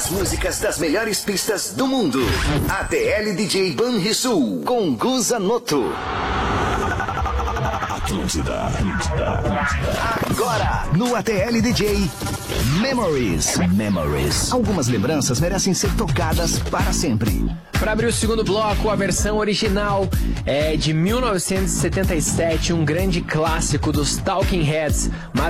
As músicas das melhores pistas do mundo. ATL DJ Banrisul com Guza Noto. Atlântida. Agora, no ATL DJ Memories. Algumas lembranças merecem ser tocadas para sempre. Para abrir o segundo bloco, a versão original é de 1977, um grande clássico dos Talking Heads. Mas